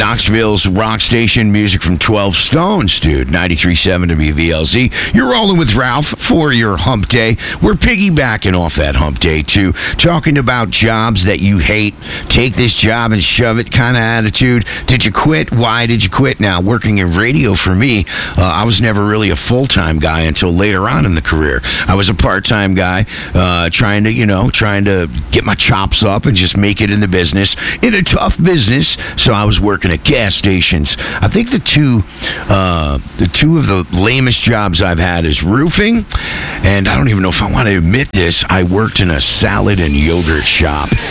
Knoxville's rock station, music from 12 Stones, dude. 93.7 WVLZ. You're rolling with Ralph for your hump day. We're piggybacking off that hump day, too. Talking about jobs that you hate. Take this job and shove it kind of attitude. Did you quit? Why did you quit? Now, working in radio for me, I was never really a full-time guy until later on in the career. I was a part-time guy, trying to get my chops up and just make it in the business. In a tough business, so I was working at gas stations. I think the two of the lamest jobs I've had is roofing, and I don't even know if I want to admit this, I worked in a salad and yogurt shop.